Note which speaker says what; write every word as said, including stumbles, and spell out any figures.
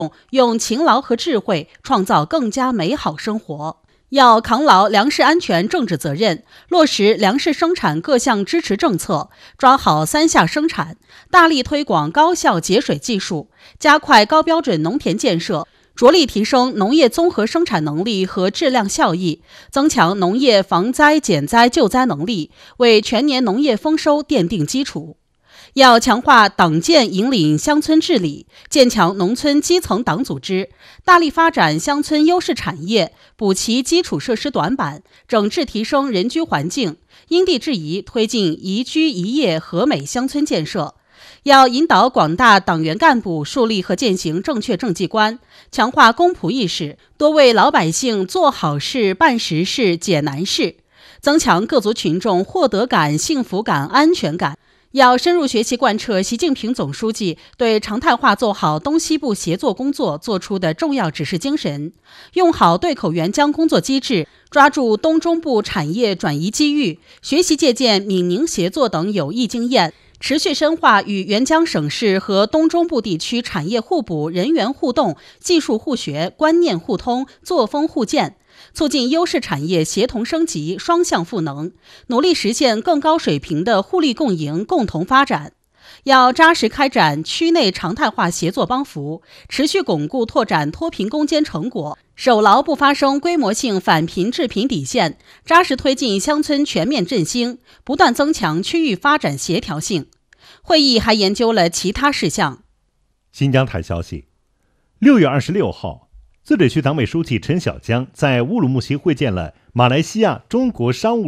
Speaker 1: 用勤劳和智慧创造更加美好生活。要扛牢粮食安全政治责任，落实粮食生产各项支持政策，抓好三下生产，大力推广高效节水技术，加快高标准农田建设，着力提升农业综合生产能力和质量效益，增强农业防灾减灾救灾能力，为全年农业丰收奠定基础。要强化党建引领乡村治理，建强农村基层党组织，大力发展乡村优势产业，补齐基础设施短板，整治提升人居环境，因地制宜推进宜居宜业和美乡村建设。要引导广大党员干部树立和践行正确政绩观，强化公仆意识，多为老百姓做好事、办实事、解难事，增强各族群众获得感、幸福感、安全感。要深入学习贯彻习近平总书记对常态化做好东西部协作工作作出的重要指示精神，用好对口援疆工作机制，抓住东中部产业转移机遇，学习借鉴闽宁协作等有益经验，持续深化与援疆省市和东中部地区产业互补、人员互动、技术互学、观念互通、作风互鉴，促进优势产业协同升级、双向赋能，努力实现更高水平的互利共赢、共同发展。要扎实开展区内常态化协作帮扶，持续巩固拓展脱贫攻坚成果，守牢不发生规模性反贫致贫底线，扎实推进乡村全面振兴，不断增强区域发展协调性。会议还研究了其他事项。
Speaker 2: 新疆台消息，六月二十六号，自治区党委书记陈小江在乌鲁木齐会见了马来西亚中国商务